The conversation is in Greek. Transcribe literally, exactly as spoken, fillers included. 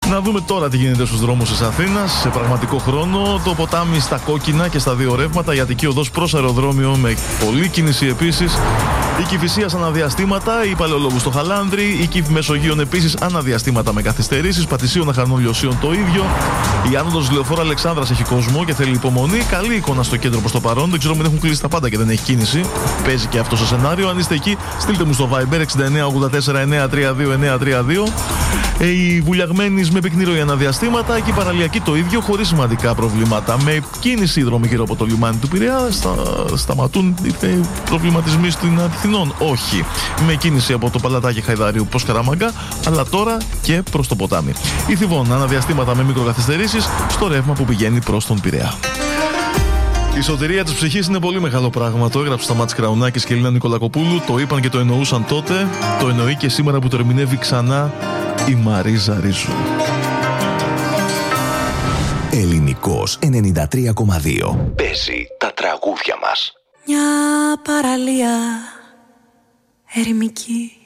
Να δούμε τώρα τι γίνεται στους δρόμους της Αθήνας σε πραγματικό χρόνο. Το ποτάμι στα κόκκινα και στα δύο ρεύματα. Η Αττική οδός προς αεροδρόμιο με πολλή κίνηση επίσης. Η Κηφισίας αναδιαστήματα. Η Παλαιολόγου στο Χαλάνδρη. Η Κηφ Μεσογείων επίσης αναδιαστήματα με καθυστερήσεις. Πατησίων Αχαρνών Λιωσίων το ίδιο. Η άνοδος Λεωφόρο Αλεξάνδρας έχει κόσμο και θέλει υπομονή. Καλή εικόνα στο κέντρο προς το παρόν. Δεν ξέρω αν έχουν κλείσει τα πάντα και δεν έχει κίνηση. Παίζει και αυτό στο σενάριο. Αν είστε εκεί, στείλτε μου στο Viber εξήντα εννέα ογδόντα τέσσερα εννιακόσια τριάντα δύο εννιακόσια τριάντα δύο. Οι Βουλιαγμένης με πυκνήρο οι αναδιαστήματα και η Παραλιακή το ίδιο χωρίς σημαντικά προβλήματα. Με κίνηση οι δρόμοι γύρω από το λιμάνι του Πειραιά στα, σταματούν οι προβληματισμοί στην Αθηνών. Όχι. Με κίνηση από το Παλατάκι Χαϊδαρίου προς Καραμαγκά, αλλά τώρα και προς το ποτάμι. Η Θηβών αναδιαστήματα με μικροκαθυστερήσεις στο ρεύμα που πηγαίνει προς τον Πειραιά. Η σωτηρία της ψυχής είναι πολύ μεγάλο πράγμα. Το έγραψε στα Σταμάτης Κραουνάκης και Ελίνα Νικολακοπούλου. Το είπαν και το εννοούσαν τότε. Το εννοεί και σήμερα που το ερμηνεύει ξανά η Μαρίζα Ρίζου. Ελληνικός ενενήντα τρία κόμμα δύο. Παίζει τα τραγούδια μας. Μια παραλία ερημική